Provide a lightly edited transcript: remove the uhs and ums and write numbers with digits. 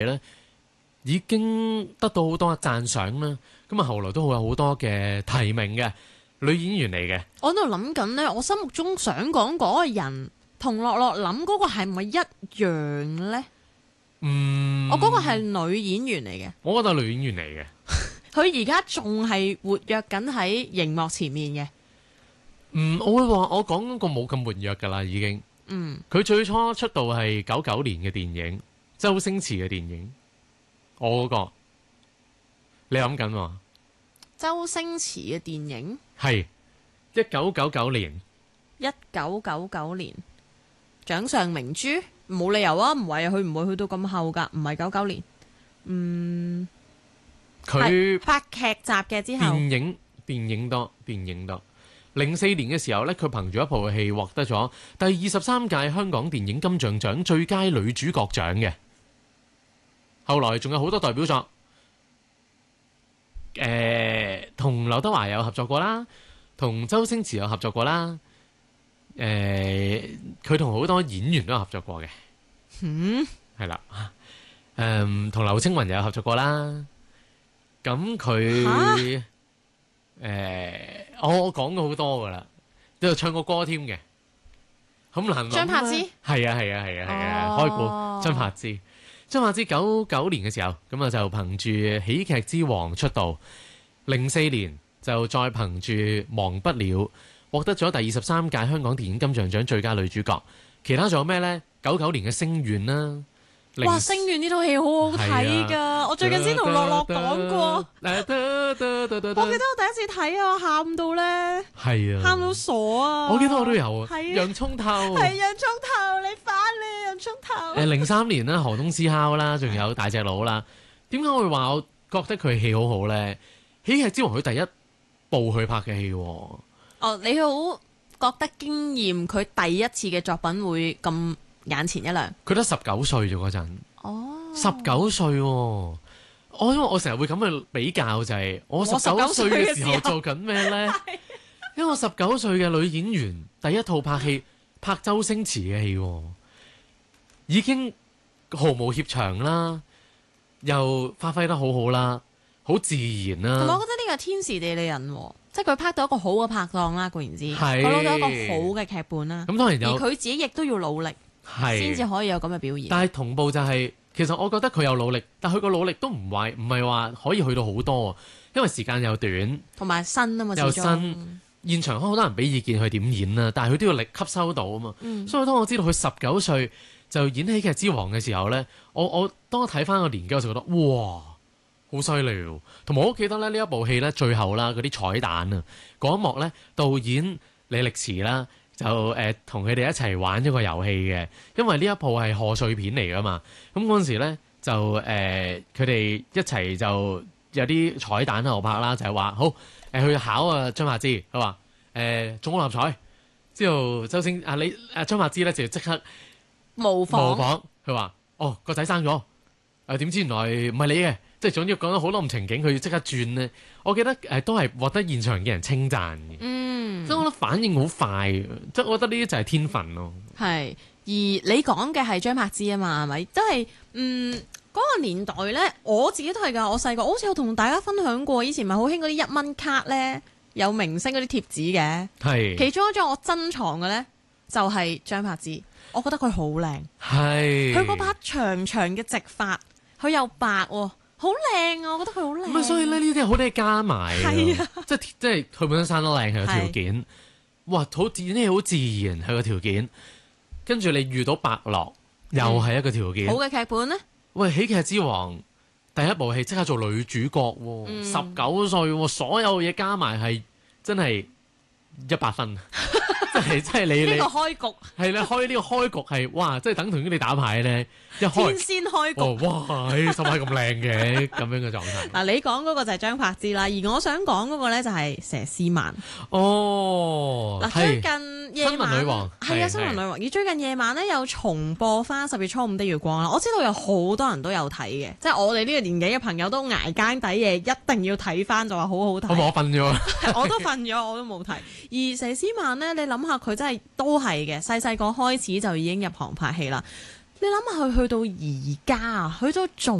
咧，已經得到好多讚賞啦。咁啊，後來都會有好多嘅提名嘅女演員嚟嘅。 我喺度諗緊咧，我心目中想講嗰個人同樂樂諗嗰個係咪一樣咧？我嗰個係女演員嚟嘅， 我覺得係女演員嚟嘅。 佢而家仲係活躍緊喺熒幕前面嘅。 我會話我講嗰個冇咁活躍㗎啦，已經。佢最初出道係99年嘅電影，周星馳嘅電影。我嗰個，你諗緊喎？ 周星馳嘅電影係1999年。 1999年，掌上明珠冇理由啊，唔係啊，佢唔會去到咁後㗎，唔係99年。 佢拍劇集嘅之後， 電影多。04年嘅時候呢，佢憑住一部戲獲得咗第23屆香港電影金像獎最佳女主角獎嘅。後來仲有好多代表作，同劉德華有合作過啦，同周星馳有合作過啦。佢同好多演員都有合作過嘅。係啦。同劉青雲又有合作過啦。咁佢我講過好多噶啦，都有唱過歌添嘅。咁難諗。張柏芝係啊，開估張柏芝。張柏芝99年嘅時候，咁啊就憑住《喜劇之王》出道。04年就再憑住《忘不了》獲得咗第23屆香港電影金像獎最佳女主角。其他仲有咩呢？99年嘅《星願》啦。 哇！《星願》呢套戲好好睇㗎，我最近先同樂樂講過。我記得我第一次睇啊，喊到咧，喊到傻啊！ 我記得我都有啊，洋葱頭係洋葱頭，你反你洋葱頭。 03年啦，河東獅吼啦，仲有大隻佬啦。點解我會話我覺得佢戲好好咧？喜劇之王佢第一部去拍嘅戲。 你好覺得驚豔佢第一次嘅作品會咁眼前一亮？ 佢得19歲啫嗰陣。19歲喎。因為我成日會咁去比較，就係我19歲嘅時候做緊咩呢？因為我19歲嘅女演員第一套拍戲拍周星馳嘅戲，已經毫無怯場啦，又發揮得好好啦，好自然啦。 同埋我覺得呢個係天時地利人和，即係佢拍到一個好嘅拍檔啦，固然之，佢攞到一個好嘅劇本啦。咁當然有，而佢自己亦都要努力，先至可以有咁嘅表現。 但係同步就係，其實我覺得佢有努力，但佢個努力都唔係話可以去到好多，因為時間又短， 同埋新啊嘛， 又新。現場好多人俾意見佢點演啦，但係佢都要力吸收到啊嘛。所以當我知道佢19歲就演喜劇之王嘅時候呢，我當我睇翻個年紀，我就覺得哇，好犀利喎！同埋我記得咧呢一部戲呢，最後啦嗰啲彩蛋啊，嗰一幕呢，導演李力持啦就同佢哋一齊玩咗個遊戲嘅，因為呢一部係賀歲片嚟噶嘛。咁嗰陣時呢就佢哋一齊就有啲彩蛋喺度拍啦，就係話好。去考啊張柏芝，佢話中六合彩之後，張柏芝咧就即刻模仿， 佢話個仔生咗，點知原來唔係你嘅，即係總之講咗好多唔情景，佢要即刻轉呢。我記得都係獲得現場嘅人稱讚嘅，即係我覺得反應好快，即係我覺得呢啲就係天分咯。係， 而你講嘅係張柏芝啊嘛，係咪？都係嗰個年代呢，我自己都係㗎。我細個好似有同大家分享過，以前咪好興嗰啲1蚊卡呢，有明星嗰啲貼紙嘅。係。其中一張我珍藏嘅呢，就係張柏芝。我覺得佢好靚。係。佢嗰把長長嘅直髮，佢又白喎，好靚啊！我覺得佢好靚。 咁所以呢啲好多嘢加埋。係啊。即係佢本身生得靚，係個條件。哇！好自然，好自然係個條件。跟住你遇到伯樂，又係一個條件。 好嘅劇本呢？ 喂，喜劇之王第一部戲即刻做女主角喎，19歲喎，所有嘢加埋係真係100分，即係你呢個開局係啦，開呢個開局係哇，即係等同於你打牌咧，一開天先開局， 哇，手牌咁靚嘅咁樣嘅狀態。 嗱，你講嗰個就係張柏芝啦，而我想講嗰個咧就係佘詩曼。嗱，最近夜晚新聞女王係啊，新聞女王。而最近夜晚咧有重播翻《10月初五的月光》啦，我知道有好多人都有睇嘅，即係我哋呢個年紀嘅朋友都捱更抵夜，一定要睇翻，就話好好睇。我瞓咗，我都瞓咗，我都冇睇。而佘詩曼咧，你諗下佢真係都係嘅，細個開始就已經入行拍戲啦。你諗下佢去到而家啊，佢都仲